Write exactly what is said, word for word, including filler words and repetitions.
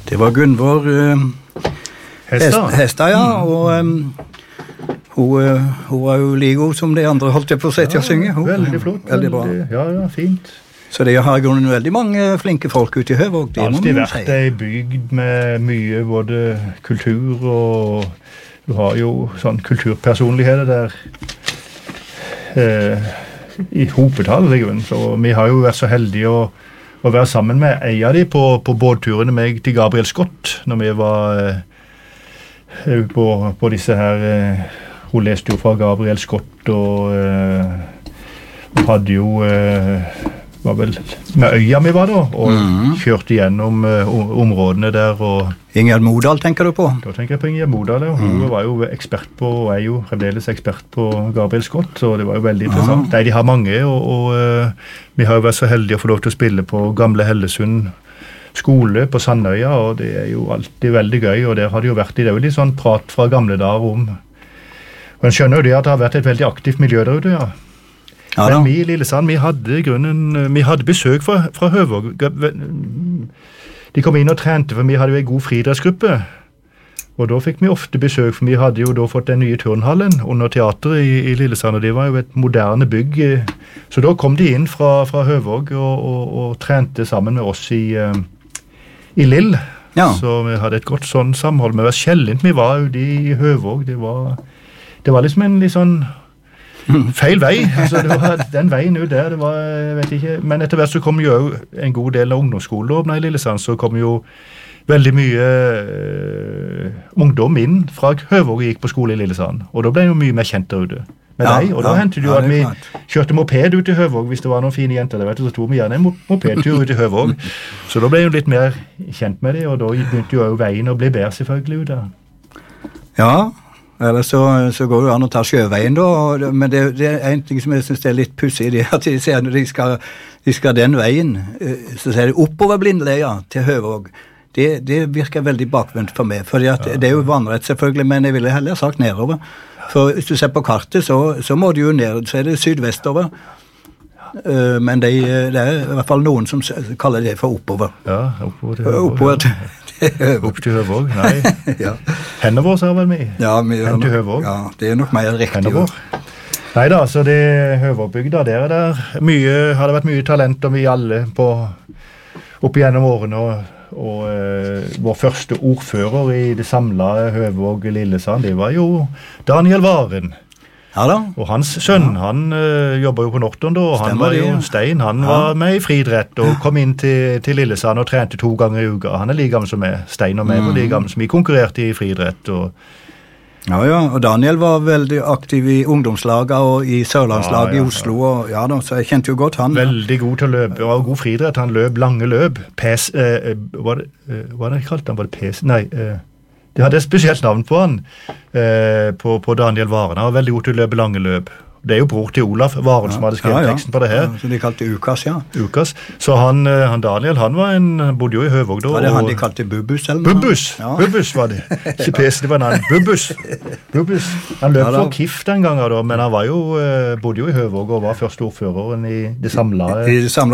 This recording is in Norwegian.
Det var Gunvor uh, Hestad. Hestad, ja, og um, hun, uh, hun var jo like god som de andre holdt på å si til å synge. Hun, veldig flott. Veldig bra. Ja, ja, fint. Så det har jo veldig mange flinke folk ute i Høvåg. Det har alltid vært ei bygd med mye både kultur og du har jo sånn kulturpersonligheter der eh, i hopetall i grunnen. Så vi har jo vært så heldige å, å være sammen med ei av de på, på båtturene meg til Gabriel Scott når vi var eh, på, på disse her eh, hun leste jo fra Gabriel Scott og eh, hadde jo eh, var vel med øya vi var da, og mm. kjørte gjennom uh, områdene der. Og Ingjerd Modal tenker du på? Da tenker jeg på Ingjerd Modal, ja. Hun mm. var jo ekspert på, og er jo fremdeles ekspert på Gabriel Scott, så det var jo veldig interessant. Nei, de har mange, og, og uh, vi har jo vært så heldige å få lov til å spille på Gamle Hellesund skole på Sandøya, og det er jo alltid veldig gøy, og der har det jo vært, det er jo litt sånn prat fra gamle dager om, og en skjønner jo det at det har vært et veldig aktivt miljø der ute, ja. Ja, men vi i Lillesand, vi hadde grunnen, vi hadde besøk fra, fra Høvåg. De kom inn og trente, for vi hadde jo en god friidrettsgruppe. Og da fikk vi ofte besøk, for vi hadde jo da fått den nye turnhallen under teateret i, i Lillesand, og det var jo et moderne bygg. Så da kom de inn fra, fra Høvåg og, og, og trente sammen med oss i, i Lill. Ja. Så vi hadde et godt sånn samhold. Men det var sjeldent vi var ute i Høvåg. Det var, det var liksom en litt sånn feil vei, altså det var den veien ut der, det var, jeg vet ikke, men etter hvert så kom jo en god del av ungdomsskolen i Lillesand, så kom jo veldig mye uh, ungdom inn fra Høvåg og gikk på skole i Lillesand, og da ble jo mye mer kjent der ute med ja, deg, og da ja, hendte det jo ja, at vi klart. Kjørte moped ut i Høvåg hvis det var noen fine jenter, der, vet du, så tog vi gjerne en mopedtur ut i Høvåg, så da ble jeg jo litt mer kjent med det, og da begynte jo veien å bli bedre selvfølgelig ut der. Ja, eller så, så går det an å ta sjøveien da, og, men det, det er en ting som jeg synes er litt pussig, det at de ser når de skal, de skal den veien, så ser de oppover Blindleia til Høvåg. Det, det virker veldig bakvendt for meg, for ja. Det er jo vannrett selvfølgelig, men jeg ville heller sagt nedover. For hvis du ser på kartet, så, så må du jo ned, så er det sydvestover. Uh, men de, det er i hvert fall noen som kaller det for oppover. Ja, oppover til Høvåg. Oppover til Opp til Høvåg, nei. Ja. Hender vår, så er vel vi. Ja, vi Hen til Høvåg. Ja, det er nok mer riktig. Hender vår. Neida, så det Høvågbygda, der er der. Mye, har det vært mye talent om vi alle på, opp igjennom årene, og, og uh, vår første ordfører i det samlede Høvåg Lillesand, det var jo Daniel Varen. Ja da. Og hans sønn, ja. Han uh, jobber jo på Norton da, og han Stemmer var jo det. Stein, han ja. Var med i friidrett og kom inn til, til Lillesand og trente to ganger i uka. Han er like gammel som meg, Stein og meg, mm. og like gammel som vi konkurrerte i friidrett. Og... Ja, ja, og Daniel var veldig aktiv i ungdomslaget og i Sørlandslaget ja, ja, ja. I Oslo, og ja da, så jeg kjente jo godt han. Veldig god til å løpe, og god friidrett, han løp lange løp. Pes, eh, var det, eh, hva det kalt han? Var det pes? Nei, eh, det hadde et spesielt navn på han, eh, på, på Daniel Varen. Han var veldig god til å løpe lange løp. Det er jo bror til Olaf Varen ja, som hadde skrevet ja, ja. Teksten på det her. Ja, så de kalte Ukas, ja. Ukas. Så han, han Daniel, han var en, han bodde jo i Høvåg da. Var det han de kalte Bubbus? Eller Bubbus! Ja. Bubbus var det. Ikke P C, det var en annen. Bubbus! Bubbus. Han løp ja, for Kif den gangen da, men han var jo, bodde jo i Høvåg og var første ordføreren i det samlede. I det samlede.